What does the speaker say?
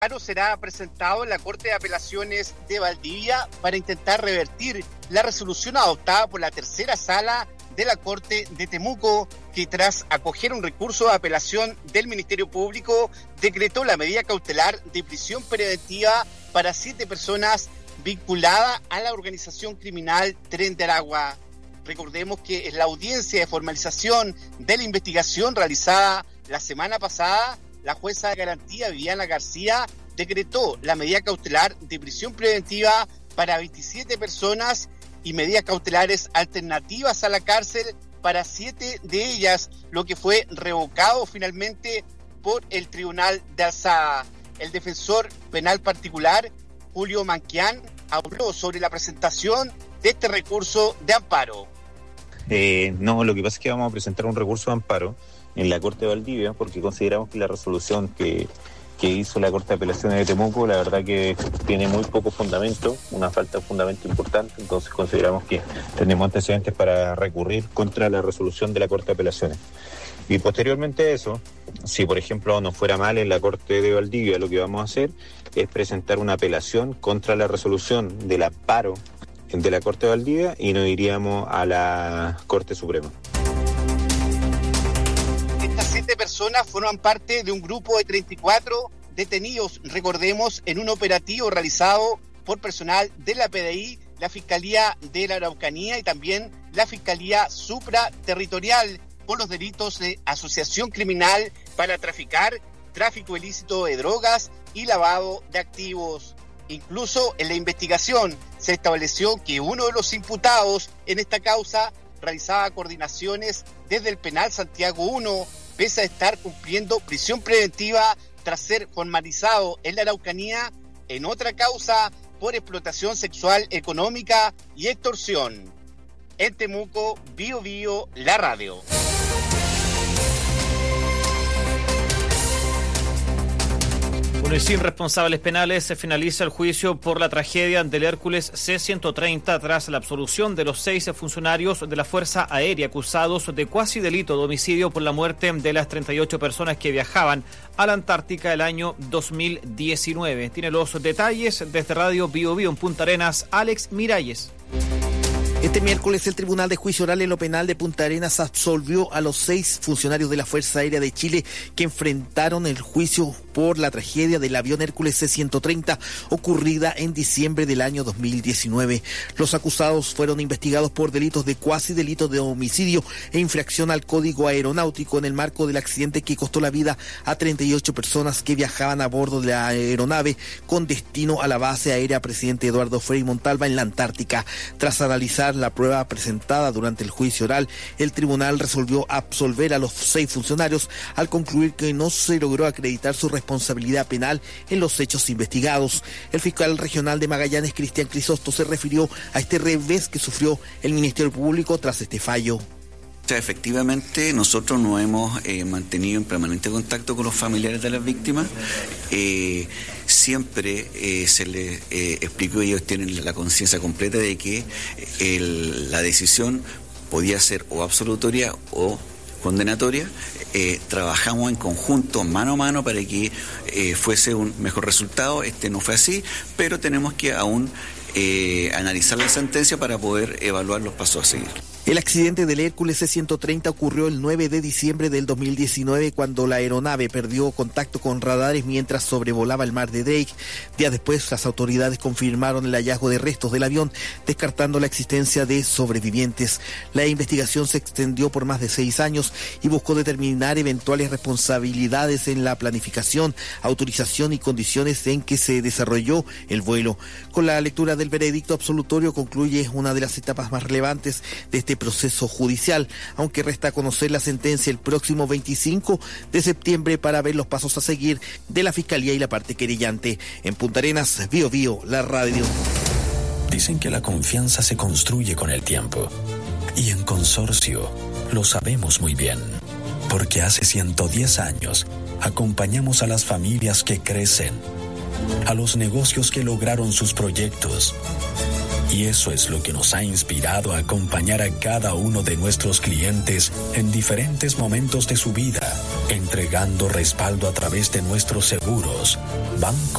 amparo será presentado en la Corte de Apelaciones de Valdivia para intentar revertir la resolución adoptada por la tercera sala de la Corte de Temuco, que tras acoger un recurso de apelación del Ministerio Público, decretó la medida cautelar de prisión preventiva para 7 personas vinculadas a la organización criminal Tren de Aragua. Recordemos que en la audiencia de formalización de la investigación realizada la semana pasada, la jueza de garantía Viviana García decretó la medida cautelar de prisión preventiva para 27 personas y medidas cautelares alternativas a la cárcel para 7 de ellas, lo que fue revocado finalmente por el Tribunal de Alzada. El defensor penal particular, Julio Manquián, habló sobre la presentación de este recurso de amparo. No, lo que pasa es que vamos a presentar un recurso de amparo en la Corte de Valdivia porque consideramos que la resolución que hizo la Corte de Apelaciones de Temuco, la verdad que tiene muy poco fundamento, una falta de fundamento importante, entonces consideramos que tenemos antecedentes para recurrir contra la resolución de la Corte de Apelaciones. Y posteriormente a eso, si por ejemplo nos fuera mal en la Corte de Valdivia, lo que vamos a hacer es presentar una apelación contra la resolución del amparo de la Corte de Valdivia y nos iríamos a la Corte Suprema. Estas 7 personas forman parte de un grupo de 34 detenidos, recordemos, en un operativo realizado por personal de la PDI, la Fiscalía de la Araucanía y también la Fiscalía Supraterritorial por los delitos de asociación criminal para traficar, tráfico ilícito de drogas y lavado de activos. Incluso en la investigación se estableció que uno de los imputados en esta causa realizaba coordinaciones desde el penal Santiago 1, pese a estar cumpliendo prisión preventiva tras ser formalizado en la Araucanía en otra causa por explotación sexual económica y extorsión. En Temuco, Bio Bio, la radio. Bueno, y sin responsables penales se finaliza el juicio por la tragedia del Hércules C-130 tras la absolución de los 6 funcionarios de la Fuerza Aérea acusados de cuasi delito de homicidio por la muerte de las 38 personas que viajaban a la Antártica el año 2019. Tiene los detalles desde Radio Bio Bio en Punta Arenas, Alex Miralles. Este miércoles el Tribunal de Juicio Oral en lo Penal de Punta Arenas absolvió a los 6 funcionarios de la Fuerza Aérea de Chile que enfrentaron el juicio por la tragedia del avión Hércules C-130 ocurrida en diciembre del año 2019. Los acusados fueron investigados por delitos de cuasi delito de homicidio e infracción al Código Aeronáutico en el marco del accidente que costó la vida a 38 personas que viajaban a bordo de la aeronave con destino a la base aérea Presidente Eduardo Frei Montalva en la Antártica. Tras analizar la prueba presentada durante el juicio oral, el tribunal resolvió absolver a los 6 funcionarios al concluir que no se logró acreditar su responsabilidad penal en los hechos investigados. El fiscal regional de Magallanes, Cristian Crisosto, se refirió a este revés que sufrió el Ministerio Público tras este fallo. Efectivamente, nosotros nos hemos mantenido en permanente contacto con los familiares de las víctimas. Siempre se les explicó, y ellos tienen la conciencia completa de que la decisión podía ser o absolutoria o condenatoria. Trabajamos en conjunto, mano a mano, para que fuese un mejor resultado. No fue así, pero tenemos que aún analizar la sentencia para poder evaluar los pasos a seguir. El accidente del Hércules C-130 ocurrió el 9 de diciembre del 2019 cuando la aeronave perdió contacto con radares mientras sobrevolaba el mar de Drake. Días después, las autoridades confirmaron el hallazgo de restos del avión, descartando la existencia de sobrevivientes. La investigación se extendió por más de 6 años y buscó determinar eventuales responsabilidades en la planificación, autorización y condiciones en que se desarrolló el vuelo. Con la lectura del veredicto absolutorio concluye una de las etapas más relevantes de este proceso judicial, aunque resta conocer la sentencia el próximo 25 de septiembre para ver los pasos a seguir de la Fiscalía y la parte querellante. En Punta Arenas, Bio Bio, la radio. Dicen que la confianza se construye con el tiempo. Y en Consorcio lo sabemos muy bien, porque hace 110 años acompañamos a las familias que crecen, a los negocios que lograron sus proyectos. Y eso es lo que nos ha inspirado a acompañar a cada uno de nuestros clientes en diferentes momentos de su vida, entregando respaldo a través de nuestros seguros, Banco